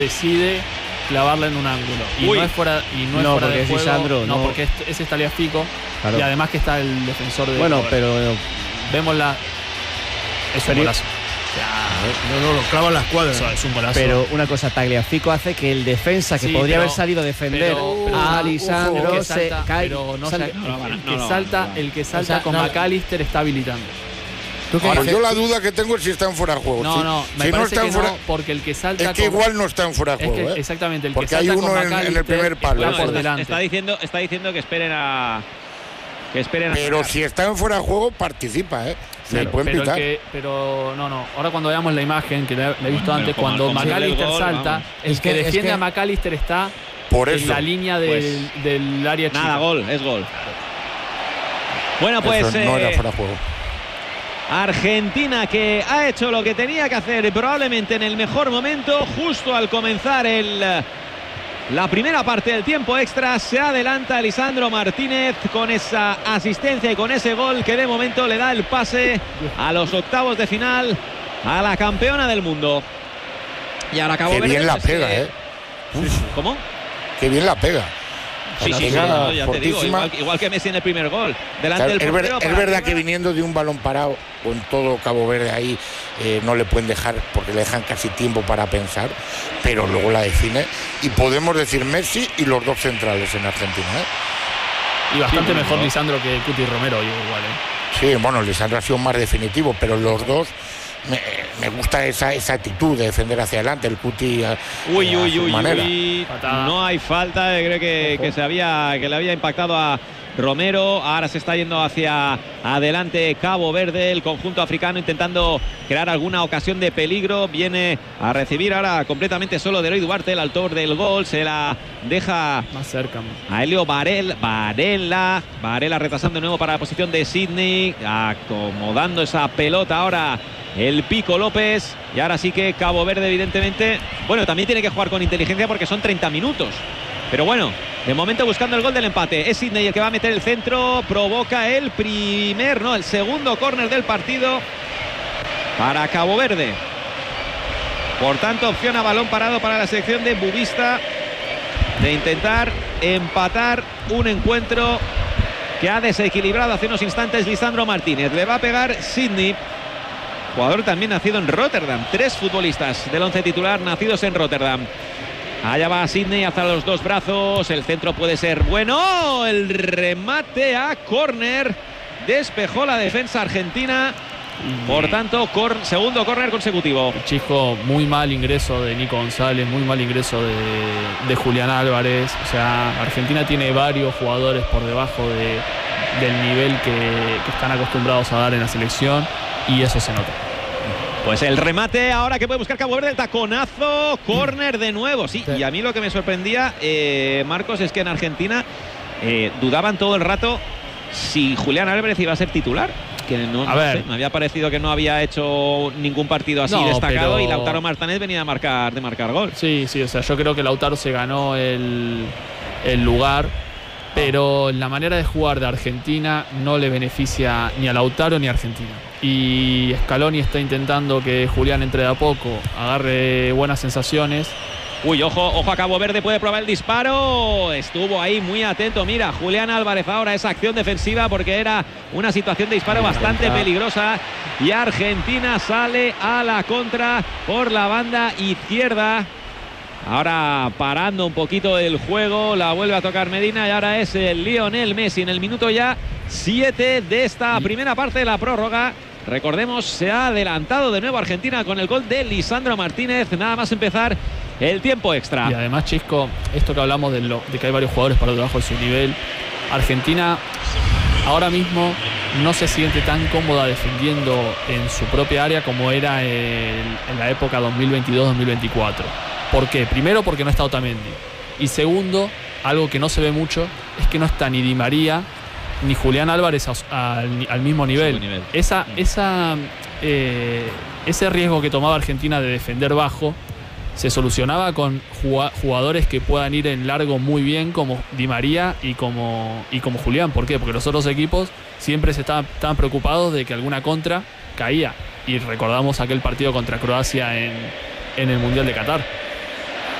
decide clavarla en un ángulo y no es fuera, de juego. Lisandro, no, porque ese es Tagliafico, claro. Y además que está el defensor de... Bueno, pero... Vemos es un golazo. No, lo clava en la escuadra. Eso es un golazo. Pero una cosa, Tagliafico hace que el defensa que podría haber salido a defender a Lisandro se cae. Pero el que salta con McAllister está habilitando. Ahora, yo la duda que tengo es si está en fuera de juego. Me parece que no, porque el que salta... Es que igual no está en fuera de juego. Exactamente, el porque que salta hay uno en el primer palo. Está por delante. Está diciendo que esperen a... Pero sacar. Si está en fuera de juego, participa, Se pueden pitar. Pero no. Ahora cuando veamos la imagen, que la he visto antes, cuando McAllister salta, el que defiende a McAllister está en la línea del área chica. Nada, gol, es gol. Bueno, pues... Eso no era fuera de juego. Argentina, que ha hecho lo que tenía que hacer probablemente en el mejor momento, justo al comenzar la primera parte del tiempo extra. Se adelanta Lisandro Martínez con esa asistencia y con ese gol que de momento le da el pase a los octavos de final a la campeona del mundo. Y ahora Cabo Verde. Qué bien la pega, ¿Cómo? Qué bien la pega. Sí, ya te digo, igual que Messi en el primer gol. Delante del portero. Es verdad que viniendo de un balón parado, con todo Cabo Verde ahí, no le pueden dejar, porque le dejan casi tiempo para pensar, pero luego la define. Y podemos decir Messi y los dos centrales en Argentina. Y bastante mejor Lisandro que Cuti Romero, yo igual. Sí, bueno, Lisandro ha sido más definitivo, pero los dos... Me gusta esa actitud de defender hacia adelante, el Cuti manera. No hay falta, creo que le había impactado a Romero. Ahora se está yendo hacia adelante Cabo Verde, el conjunto africano, intentando crear alguna ocasión de peligro. Viene a recibir ahora completamente solo de Eloy Duarte, el autor del gol. Se la deja más cerca a Elio Varela retrasando de nuevo para la posición de Sidney, acomodando esa pelota ahora el Pico López. Y ahora sí que Cabo Verde, evidentemente, bueno, también tiene que jugar con inteligencia porque son 30 minutos. Pero bueno, de momento buscando el gol del empate. Es Sidney el que va a meter el centro. Provoca el segundo córner del partido para Cabo Verde. Por tanto, opción a balón parado para la selección de Bubista de intentar empatar un encuentro que ha desequilibrado hace unos instantes Lisandro Martínez. Le va a pegar Sidney, jugador también nacido en Rotterdam. 3 futbolistas del 11 titular nacidos en Rotterdam. Allá va Sidney hacia los dos brazos. El centro puede ser bueno. El remate a córner. Despejó la defensa argentina. Por tanto, segundo córner consecutivo. Chico, muy mal ingreso de Nico González, muy mal ingreso de Julián Álvarez. O sea, Argentina tiene varios jugadores por debajo del nivel que están acostumbrados a dar en la selección, y eso se nota. Pues el remate ahora que puede buscar Cabo Verde, el taconazo, córner de nuevo. Sí, y a mí lo que me sorprendía, Marcos, es que en Argentina dudaban todo el rato si Julián Álvarez iba a ser titular. Que no sé, me había parecido que no había hecho ningún partido así destacado, y Lautaro Martínez venía de marcar gol. Sí, o sea, yo creo que Lautaro se ganó el lugar, pero la manera de jugar de Argentina no le beneficia ni a Lautaro ni a Argentina. Y Scaloni está intentando que Julián entre de a poco, agarre buenas sensaciones. Uy, ojo a Cabo Verde, puede probar el disparo. Estuvo ahí muy atento. Mira, Julián Álvarez ahora esa acción defensiva, porque era una situación de disparo bastante peligrosa. Y Argentina sale a la contra por la banda izquierda. Ahora parando un poquito el juego, la vuelve a tocar Medina, y ahora es el Lionel Messi en el minuto ya 7 de esta primera parte de la prórroga. Recordemos, se ha adelantado de nuevo Argentina con el gol de Lisandro Martínez, nada más empezar el tiempo extra. Y además, Chisco, esto que hablamos de que hay varios jugadores para debajo de su nivel, Argentina ahora mismo no se siente tan cómoda defendiendo en su propia área como era en la época 2022-2024. ¿Por qué? Primero, porque no está Otamendi. Y segundo, algo que no se ve mucho, es que no está ni Di María ni Julián Álvarez al mismo nivel. Ese riesgo que tomaba Argentina de defender bajo se solucionaba con jugadores que puedan ir en largo muy bien, como Di María y como Julián. ¿Por qué? Porque los otros equipos siempre estaban preocupados de que alguna contra caía. Y recordamos aquel partido contra Croacia en el Mundial de Qatar.